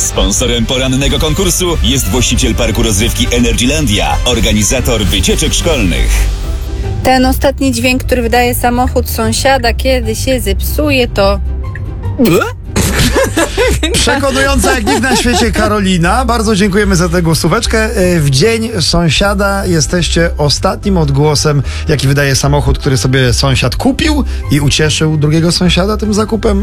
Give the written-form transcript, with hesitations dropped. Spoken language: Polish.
Sponsorem porannego konkursu jest właściciel parku rozrywki Energylandia, organizator wycieczek szkolnych. Ten ostatni dźwięk, który wydaje samochód sąsiada, kiedy się zepsuje, to... Przekonująca jak nikt na świecie Karolina. Bardzo dziękujemy za tę głosóweczkę. W dzień sąsiada jesteście ostatnim odgłosem, jaki wydaje samochód, który sobie sąsiad kupił i ucieszył drugiego sąsiada tym zakupem.